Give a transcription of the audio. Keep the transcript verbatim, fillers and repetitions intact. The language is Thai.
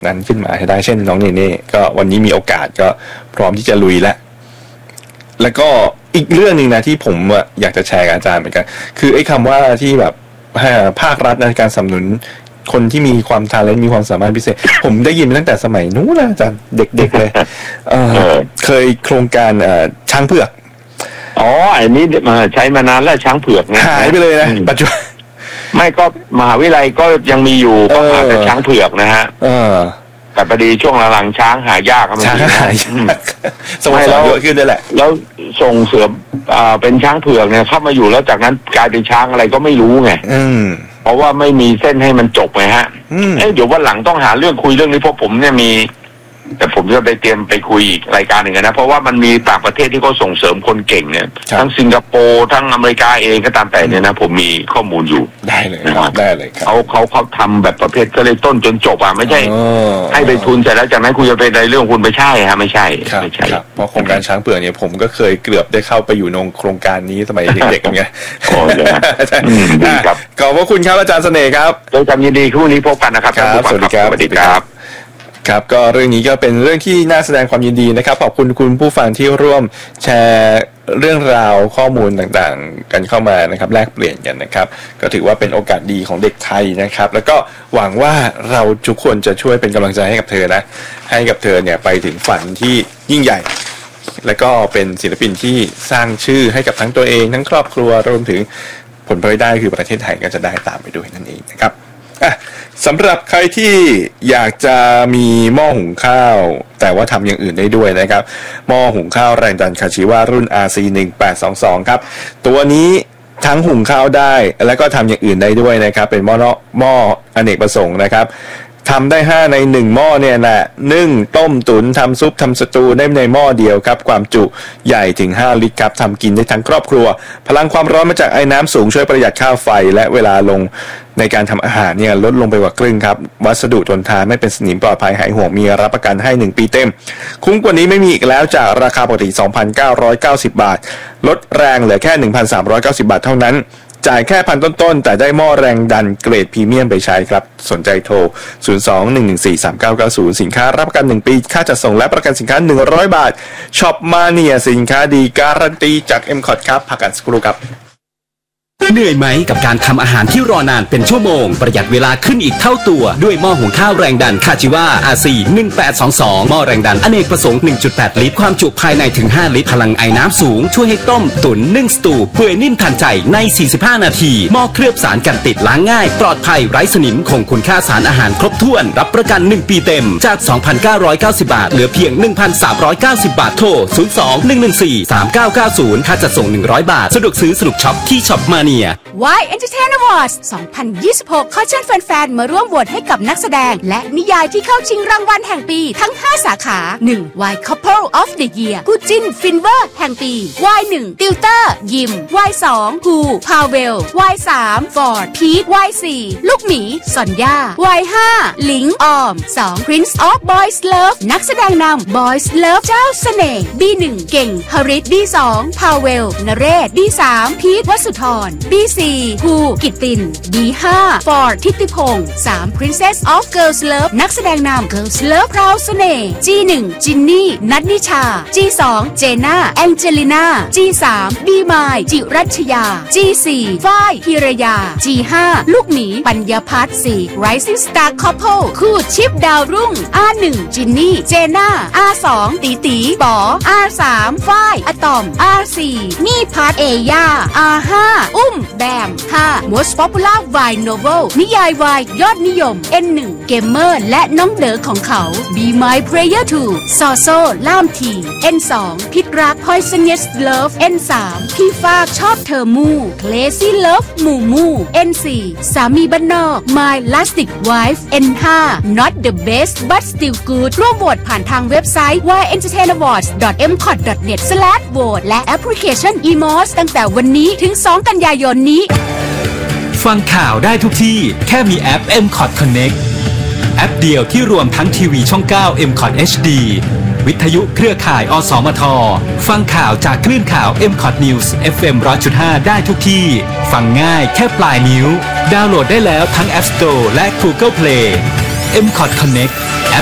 นั้นขึ้นมาให้ได้เช่นน้องเนเน่ก็วันนี้มีโอกาสก็พร้อมที่จะลุยแล้วแล้วก็อีกเรื่องนึงนะที่ผมอยากจะแชร์กับอาจารย์เหมือนกันคือไอ้คำว่าที่แบบภาครัฐในการสนับสนุนคนที่มีความทาเลนต์มีความสามารถพิเศษผมได้ยินมาตั้งแต่สมัยนู้นนะอาจารย์เด็กๆเลย เ, เคยโครงการช้างเผือกอ๋ออันนี้มาใช้มานานแล้วช้างเผือกหายไปเลยนะปัจจุบันไม่ก็มหาวิทยาลัยก็ยังมีอยู่ก็หาแต่ช้างเผือกนะฮะแต่พอดีช่วงหลังช้างหายากช้างหายสมัยเราเยอะขึ้นด้วยแหละแล้วส่งเสริมเป็นช้างเผือกเนี่ยเข้ามาอยู่แล้วจากนั้นกลายเป็นช้างอะไรก็ไม่รู้ไงเพราะว่าไม่มีเส้นให้มันจบไงฮะเอ้เดี๋ยววันหลังต้องหาเรื่องคุยเรื่องนี้เพราะผมเนี่ยมีแต่ผมจะไปเตรียมไปคุยอีกรายการหนึ่งนะเพราะว่ามันมีต่างประเทศที่เขาส่งเสริมคนเก่งเนี่ยทั้งสิงคโปร์ทั้งอเมริกาเองก็ตามแต่เนี่ยนะผมมีข้อมูลอยู่ได้เลยนะครับได้เลยครับเขาเขาเขาทำแบบประเภทก็เลยต้นจนจบอ่ะไม่ใช่ให้ไปทุนเสร็จแล้วจากนั้นคุณจะไปในเรื่องคุณไม่ใช่ฮะไม่ใช่ไม่ใช่เพราะโครงการช้างเผือกเนี่ยผมก็เคยเกือบได้เข้าไปอยู่ในโครงการนี้สมัยเด็กๆไงโอ้ยครับขอบพระคุณครับอาจารย์เสน่ห์ครับโดยความยินดีคู่นี้พบกันนะครับสวัสดีครับสวัสดีครับครับก็เรื่องนี้ก็เป็นเรื่องที่น่าแสดงความยินดีนะครับขอบคุณคุณผู้ฟังที่ร่วมแชร์เรื่องราวข้อมูลต่างๆกันเข้ามานะครับแลกเปลี่ยนกันนะครับก็ถือว่าเป็นโอกาสดีของเด็กไทยนะครับแล้วก็หวังว่าเราทุกคนจะช่วยเป็นกำลังใจให้กับเธอนะให้กับเธอเนี่ยไปถึงฝันที่ยิ่งใหญ่แล้วก็เป็นศิลปินที่สร้างชื่อให้กับทั้งตัวเองทั้งครอบครัวรวมถึงผลพลอยได้คือประเทศไทยก็จะได้ตามไปด้วยนั่นเองนะครับสำหรับใครที่อยากจะมีหม้อหุงข้าวแต่ว่าทำอย่างอื่นได้ด้วยนะครับหม้อหุงข้าวแรงดันคาชิวารุ่น อาร์ ซี หนึ่งแปดสองสอง ครับตัวนี้ทั้งหุงข้าวได้แล้วก็ทำอย่างอื่นได้ด้วยนะครับเป็นหม้อหม้ออเนกประสงค์นะครับทำได้ห้าในหนึ่งหม้อเนี่ยแหละนึ่งต้มตุ๋นทำซุปทำสตูได้ในหม้อเดียวครับความจุใหญ่ถึงห้าลิตรครับทำกินได้ทั้งครอบครัวพลังความร้อนมาจากไอ้น้ำสูงช่วยประหยัดค่าไฟและเวลาลงในการทำอาหารเนี่ยลดลงไปกว่าครึ่งครับวัสดุทนทานไม่เป็นสนิมปลอดภัยหายห่วงมีรับประกันให้หนึ่งปีเต็มคุ้มกว่านี้ไม่มีอีกแล้วจากราคาปกติ สองพันเก้าร้อยเก้าสิบ บาทลดแรงเหลือแค่ หนึ่งพันสามร้อยเก้าสิบ บาทเท่านั้นจ่ายแค่พันต้นๆแต่ได้หม้อแรงดันเกรดพรีเมียมไปใช้ครับสนใจโทรศูนย์ สอง หนึ่ง หนึ่ง สี่ สาม เก้า เก้า ศูนย์สินค้ารับประกันหนึ่งปีค่าจัดส่งและประกันสินค้าหนึ่งร้อยบาทช็อปมาเนียสินค้าดีการันตีจาก เอ็ม คอท ครับพักกันสักครู่ครับเหนื่อยไหมกับการทำอาหารที่รอนานเป็นชั่วโมงประหยัดเวลาขึ้นอีกเท่าตัวด้วยหม้อหุงข้าวแรงดันคาจิวา อาร์ ซี หนึ่งแปดสองสองหม้อแรงดันอเนกประสงค์ หนึ่งจุดแปด ลิตรความจุภายในถึงห้าลิตรพลังไอน้ำสูงช่วยให้ต้มตุ๋นนึ่งสตูเปื่อยนิ่มทันใจในสี่สิบห้านาทีหม้อเคลือบสารกันติดล้างง่ายปลอดภัยไร้สนิมคงคุณค่าสารอาหารครบถ้วนรับประกันหนึ่งปีเต็มจาก สองพันเก้าร้อยเก้าสิบ บาทเหลือเพียง หนึ่งพันสามร้อยเก้าสิบ บาทโทรศูนย์ สอง หนึ่ง หนึ่ง สี่ สาม เก้า เก้า ศูนย์ค่าจัดส่งหนึ่งร้อยบาทสะดวกซื้อสะดวกช็อปที่ช็อปมาเนีย Why Entertain Awards สองพันยี่สิบหกขอเชิญแฟนๆมาร่วมโหวตให้กับนักแสดงและนิยายที่เข้าชิงรางวัลแห่งปีทั้งห้าสาขา หนึ่ง Why Couple of the Year คู่จิ้นฟินเวอร์แห่งปี วาย หนึ่ง ติวเตอร์ยิม วาย สอง ฮูพาเวล วาย สาม ฟอร์ดพีท วาย สี่ ลูกหมีซอนย่า วาย ห้า หลิงออม สอง Prince of Boys Love นักแสดงนำ Boys Love เจ้าเสน่ห์ บี หนึ่ง เก่งฮริต บี สอง พาเวล นเรศ บี สาม พีท วสุธร บี สี่ ฮูกิตติน บี ห้า ฟอร์ด ทิติพงษ์ สาม Princess of Girls Love นักแสดงนำ Girls Love พราวเสน่ห์ จี หนึ่ง จินนี่ นัทนิชา จี สอง เจน่า แองเจลิน่า จี สาม บีมาย จิรัชยา จี สี่ ฝ้าย พิรยา จี ห้า ลูกหมีปัญญาพัฒน์ สี่ Rising Star Couple คู่ชิปดาวรุ่ง อาร์ หนึ่ง จินนี่ เจน่า อาร์ สอง ตีตีป๋อ อาร์ สาม ฝ้าย อะตอม อาร์ สี่ นี่พัฒน์ เอย่า อาร์ ห้า อุ้ม แบม ห้า Most Popular Vine Novel นิยายวายยอดนิยม เอ็น หนึ่ง เกมเมอร์และน้องเด๋อของเขา Be My Prayer ทู ซอโซล่ามที เอ็น สอง พิษรัก Poisonous Love เอ็น สาม พี่ฟากชอบเธอมู Crazy Love มูมู เอ็น สี่ สามีบ้านนอก My Lastic Wife เอ็น ห้า Not the Best But Still Good ร่วมโหวตผ่านทางเว็บไซต์ วาย เอ็นเตอร์เทน อวอร์ดส์ ดอท เอ็ม คอท ดอท เน็ต สแลช โหวต และแอปพลิเคชัน อี เอ็ม โอ เอส ตั้งแต่วันนี้ถึง สอง กันยายนนี้ฟังข่าวได้ทุกที่แค่มีแอป เอ็ม คอท Connect แอปเดียวที่รวมทั้งทีวีช่อง เก้า เอ็ม คอท เอช ดี วิทยุเครือข่าย อสมท ฟังข่าวจากคลื่นข่าว เอ็ม คอท News เอฟ เอ็ม หนึ่งร้อยจุดห้า ได้ทุกที่ฟังง่ายแค่ปลายนิ้วดาวน์โหลดได้แล้วทั้ง App Store และ Google Play เอ็ม คอท Connect